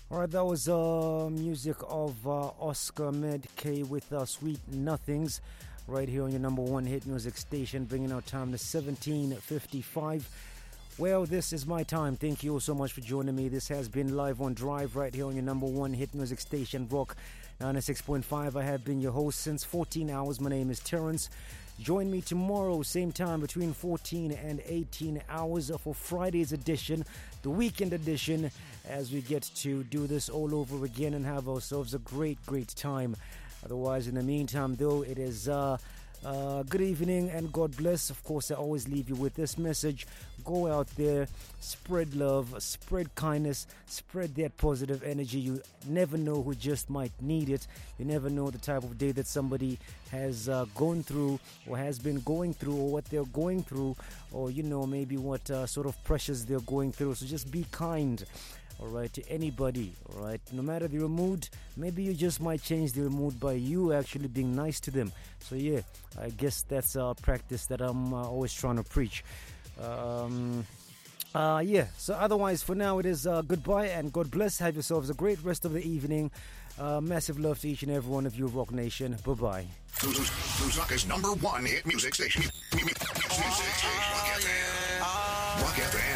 Alright, that was music of Oscar Med-K with Sweet Nothings right here on your number one hit music station, bringing our time to 17:55. Well, this is my time. Thank you all so much for joining me. This has been Live on Drive right here on your number one hit music station, Rock 96.5. I have been your host since 14 hours. My name is Terrence. Join me tomorrow, same time, between 14 and 18 hours for Friday's edition, the weekend edition, as we get to do this all over again and have ourselves a great, great time. Otherwise, in the meantime, though, it is good evening and God bless. Of course, I always leave you with this message. Go out there, spread love, spread kindness, spread that positive energy. You never know who just might need it. You never know the type of day that somebody has gone through or has been going through, or what they're going through, or maybe what sort of pressures they're going through. So just be kind, all right, to anybody, all right? No matter their mood, maybe you just might change their mood by you actually being nice to them. So yeah, I guess that's a practice that I'm always trying to preach. So otherwise for now it is goodbye and God bless. Have yourselves a great rest of the evening. Massive love to each and every one of you, Rock Nation. Bye-bye. Lusaka's number one hit music station. Rock FM.